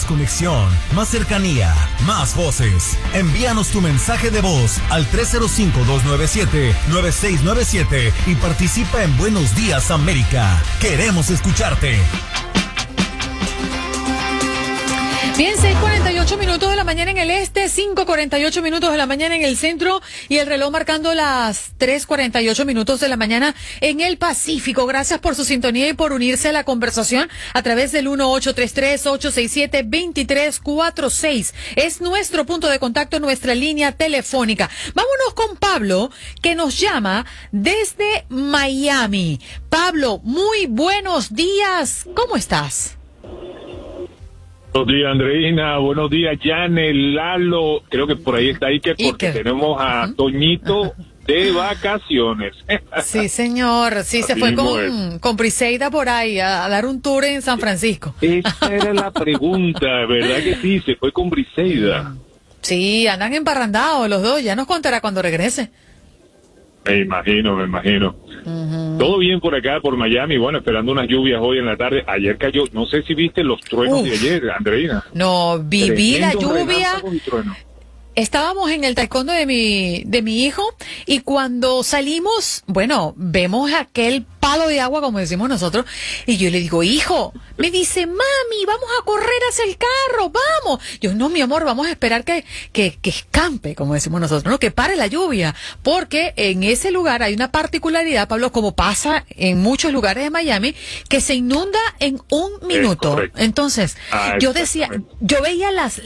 conexión, más cercanía, más voces. Envíanos tu mensaje de voz al 305-297-9697 y participa en Buenos Días América. Queremos escucharte. Bien, 6:48 minutos de la mañana en el este, 5:48 minutos de la mañana en el centro y el reloj marcando las 3:48 minutos de la mañana en el Pacífico. Gracias por su sintonía y por unirse a la conversación a través del 1-833-867-2346. Es nuestro punto de contacto, nuestra línea telefónica. Vámonos con Pablo, que nos llama desde Miami. Pablo, muy buenos días. ¿Cómo estás? Buenos días, Andreina. Buenos días, Janet, Lalo. Creo que por ahí está Iker, porque tenemos a Toñito de vacaciones. Sí, señor. Sí, se fue con Briseida por ahí a dar un tour en San Francisco. Esa era la pregunta, ¿verdad que sí? Se fue con Briseida. Sí, andan emparrandados los dos. Ya nos contará cuando regrese. Me imagino. Todo bien por acá, por Miami. Bueno, esperando unas lluvias hoy en la tarde. Ayer cayó, no sé si viste los truenos de ayer, Andreina. No, viví la lluvia. Estábamos en el taekwondo de mi hijo y cuando salimos, bueno, vemos aquel palo de agua, como decimos nosotros, y yo le digo, hijo, me dice, mami, vamos a correr hacia el carro, vamos. Yo, no, mi amor, vamos a esperar que escampe, como decimos nosotros, ¿no? Que pare la lluvia, porque en ese lugar hay una particularidad, Pablo, como pasa en muchos lugares de Miami, que se inunda en un minuto. Entonces, yo decía, yo veía las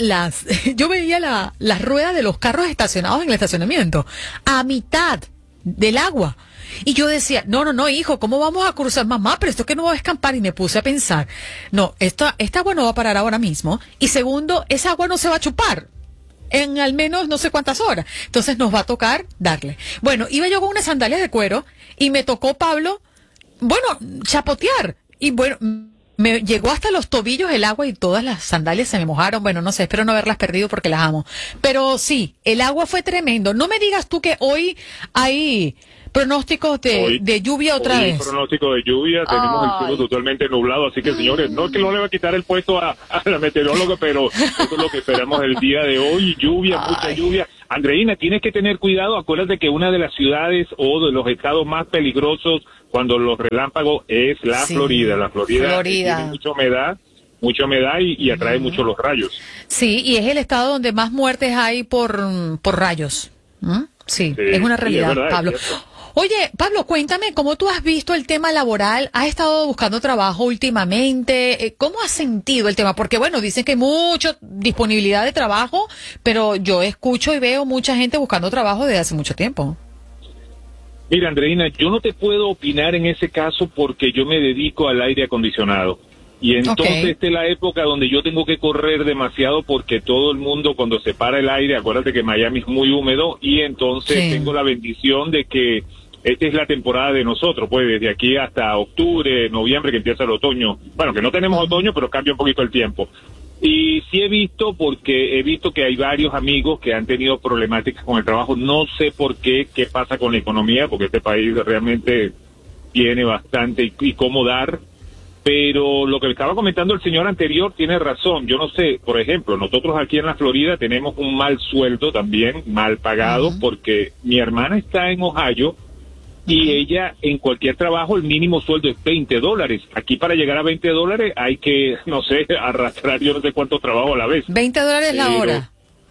ruedas de los carros estacionados en el estacionamiento a mitad del agua. Y yo decía, no, hijo, ¿cómo vamos a cruzar, mamá? Pero esto que no va a escampar. Y me puse a pensar, no, esta agua no va a parar ahora mismo. Y segundo, esa agua no se va a chupar en al menos no sé cuántas horas. Entonces nos va a tocar darle. Bueno, iba yo con unas sandalias de cuero y me tocó, Pablo, bueno, chapotear. Y bueno, me llegó hasta los tobillos el agua y todas las sandalias se me mojaron. Bueno, no sé, espero no haberlas perdido porque las amo. Pero sí, el agua fue tremendo. No me digas tú que hoy hay pronósticos de lluvia otra vez. Pronóstico de lluvia, tenemos el cielo totalmente nublado, así que señores, no es que no le va a quitar el puesto a la meteoróloga, pero eso es lo que esperamos el día de hoy, lluvia, mucha lluvia. Andreina, tienes que tener cuidado, acuérdate que una de las ciudades o de los estados más peligrosos cuando los relámpagos es la Florida. La Florida tiene mucha humedad y atrae mucho los rayos. Sí, y es el estado donde más muertes hay por rayos. Sí, es una realidad, es verdad, Pablo. Oye, Pablo, cuéntame, ¿cómo tú has visto el tema laboral? ¿Has estado buscando trabajo últimamente? ¿Cómo has sentido el tema? Porque, bueno, dicen que hay mucha disponibilidad de trabajo, pero yo escucho y veo mucha gente buscando trabajo desde hace mucho tiempo. Mira, Andreina, yo no te puedo opinar en ese caso porque yo me dedico al aire acondicionado. Y entonces esta es la época donde yo tengo que correr demasiado porque todo el mundo cuando se para el aire, acuérdate que Miami es muy húmedo y entonces tengo la bendición de que esta es la temporada de nosotros, pues desde aquí hasta octubre, noviembre que empieza el otoño. Bueno, que no tenemos otoño, pero cambia un poquito el tiempo. Y sí he visto que hay varios amigos que han tenido problemáticas con el trabajo. No sé por qué pasa con la economía, porque este país realmente tiene bastante y cómo dar. Pero lo que estaba comentando el señor anterior tiene razón. Yo no sé, por ejemplo, nosotros aquí en la Florida tenemos un mal sueldo también, mal pagado, porque mi hermana está en Ohio y ella en cualquier trabajo el mínimo sueldo es $20. Aquí para llegar a $20 hay que, no sé, arrastrar yo no sé cuántos trabajos a la vez. $20 la hora.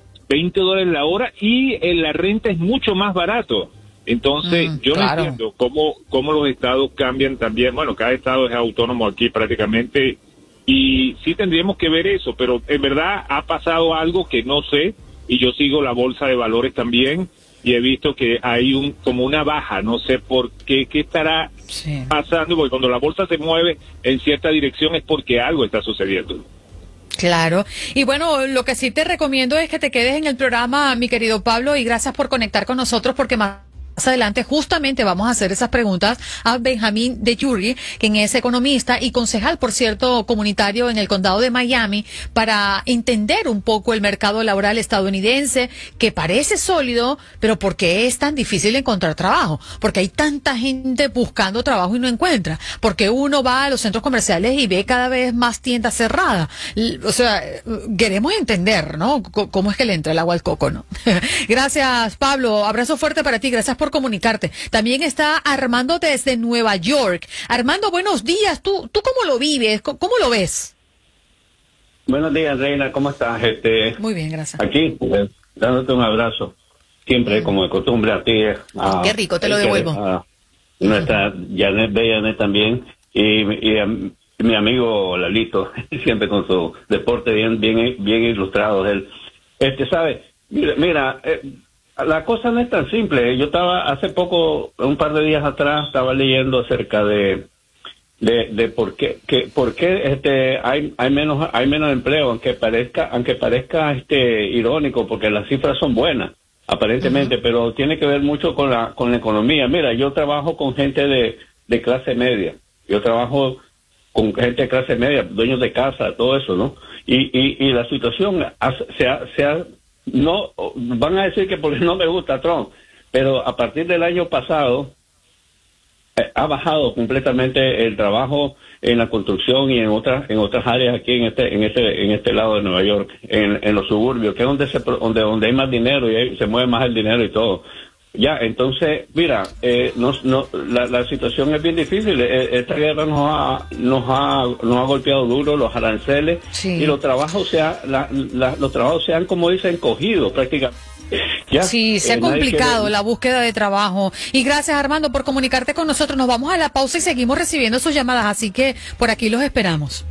$20 la hora y la renta es mucho más barato. Entonces, yo no entiendo cómo los estados cambian también. Bueno, cada estado es autónomo aquí prácticamente y sí tendríamos que ver eso, pero en verdad ha pasado algo que no sé y yo sigo la bolsa de valores también y he visto que hay como una baja, no sé por qué estará pasando, porque cuando la bolsa se mueve en cierta dirección es porque algo está sucediendo. Claro. Y bueno, lo que sí te recomiendo es que te quedes en el programa, mi querido Pablo, y gracias por conectar con nosotros porque más Más adelante justamente vamos a hacer esas preguntas a Benjamín de Yuri, quien es economista y concejal, por cierto, comunitario en el condado de Miami, para entender un poco el mercado laboral estadounidense, que parece sólido, pero ¿por qué es tan difícil encontrar trabajo? Porque hay tanta gente buscando trabajo y no encuentra. Porque uno va a los centros comerciales y ve cada vez más tiendas cerradas. O sea, queremos entender, ¿no? Cómo es que le entra el agua al coco, ¿no? Gracias, Pablo. Abrazo fuerte para ti. Gracias por comunicarte. También está Armando desde Nueva York. Armando, buenos días. ¿Tú cómo lo vives? ¿Cómo lo ves? Buenos días, Reina. ¿Cómo estás? Muy bien, gracias. Aquí, dándote un abrazo. Siempre, como de costumbre, a ti. Qué rico, te lo devuelvo. A nuestra Janet también. Y a mi amigo Lalito, siempre con su deporte bien ilustrado. Él, ¿sabe? Mira, la cosa no es tan simple. Yo estaba hace poco, un par de días atrás, estaba leyendo acerca de por qué hay menos empleo, aunque parezca irónico, porque las cifras son buenas aparentemente, pero tiene que ver mucho con la economía. Mira, yo trabajo con gente de clase media. Yo trabajo con gente de clase media, dueños de casa, todo eso, ¿no? Y la situación no van a decir que porque no me gusta Trump, pero a partir del año pasado ha bajado completamente el trabajo en la construcción y en otras áreas aquí en este lado de Nueva York, en los suburbios, que es donde hay más dinero y ahí se mueve más el dinero y todo. Ya, entonces, mira, la situación es bien difícil. Esta guerra nos ha golpeado duro, los aranceles, sí. Y los trabajos los trabajos se han, como dicen, cogido prácticamente. Ya, sí, se ha complicado la búsqueda de trabajo. Y gracias, Armando, por comunicarte con nosotros. Nos vamos a la pausa y seguimos recibiendo sus llamadas, así que por aquí los esperamos.